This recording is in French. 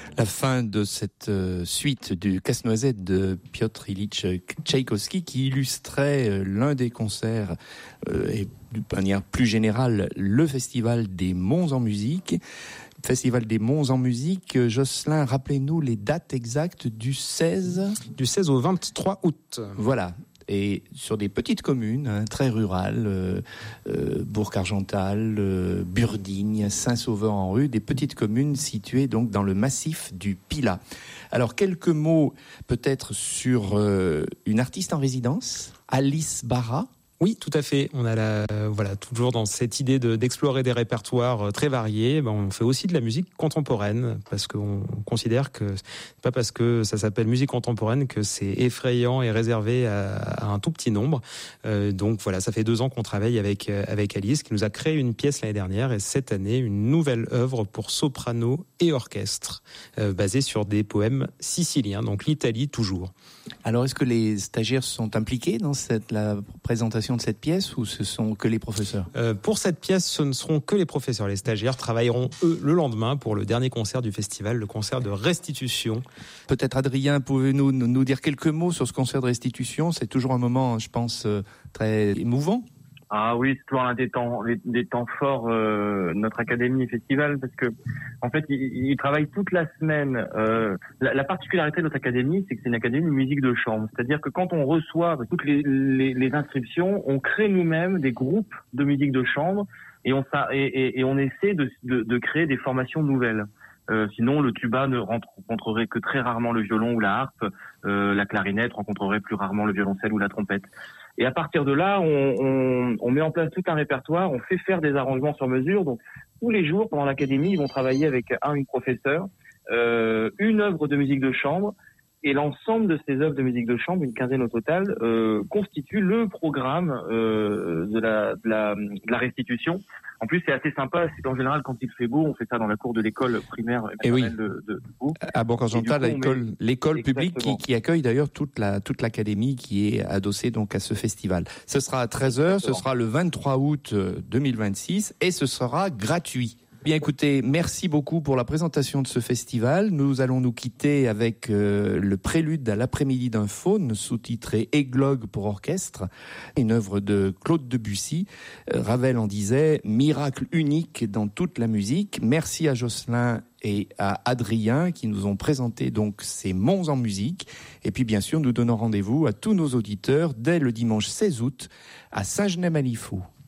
La fin de cette suite du Casse-Noisette de Piotr Ilyich Tchaïkovski qui illustrait l'un des concerts et d'une manière plus générale le Festival des Monts en musique. Festival des Monts en musique. Jocelyn, rappelez-nous les dates exactes du 16 au 23 août. Voilà. Et sur des petites communes, très rurales, Bourg-Argental, Burdigne, Saint-Sauveur-en-Rue, des petites communes situées donc dans le massif du Pilat. Alors, quelques mots peut-être sur une artiste en résidence, Alice Barra. Oui, tout à fait. On a toujours dans cette idée d'explorer des répertoires très variés. On fait aussi de la musique contemporaine parce qu'on considère que c'est pas parce que ça s'appelle musique contemporaine que c'est effrayant et réservé à un tout petit nombre. Donc voilà, ça fait 2 ans qu'on travaille avec Alice qui nous a créé une pièce l'année dernière et cette année une nouvelle œuvre pour soprano et orchestre basée sur des poèmes siciliens, donc l'Italie toujours. Alors, est-ce que les stagiaires sont impliqués dans la présentation de cette pièce ou ce sont que les professeurs ? Pour cette pièce, ce ne seront que les professeurs. Les stagiaires travailleront, eux, le lendemain pour le dernier concert du festival, le concert de restitution. Peut-être, Adrien, pouvez-vous nous dire quelques mots sur ce concert de restitution ? C'est toujours un moment, je pense, très émouvant. Ah oui, c'est toujours un des temps forts notre académie festival parce que en fait ils travaillent toute la semaine. La particularité de notre académie, c'est que c'est une académie de musique de chambre, c'est-à-dire que quand on reçoit toutes les inscriptions, on crée nous-mêmes des groupes de musique de chambre et on essaie de créer des formations nouvelles. Sinon, le tuba ne rencontrerait que très rarement le violon ou la harpe. La clarinette rencontrerait plus rarement le violoncelle ou la trompette. Et à partir de là, on met en place tout un répertoire, on fait faire des arrangements sur mesure. Donc, tous les jours, pendant l'académie, ils vont travailler avec une professeur, une œuvre de musique de chambre. Et l'ensemble de ces œuvres de musique de chambre, une quinzaine au total, constitue le programme de la restitution. En plus, c'est assez sympa. C'est qu'en général, quand il fait beau, on fait ça dans la cour de l'école primaire et oui. de Bourg. À Bourg-Argental, l'école publique qui accueille d'ailleurs toute l'académie qui est adossée donc à ce festival. Ce sera à 13h, ce sera le 23 août 2026 et ce sera gratuit. Bien écoutez, merci beaucoup pour la présentation de ce festival. Nous allons nous quitter avec le prélude à l'après-midi d'un faune, sous-titré Églogue pour orchestre, une œuvre de Claude Debussy. Ravel en disait « Miracle unique dans toute la musique ». Merci à Jocelyn et à Adrien qui nous ont présenté donc ces Monts en musique. Et puis bien sûr, nous donnons rendez-vous à tous nos auditeurs dès le dimanche 16 août à Saint-Genès-Malifaux.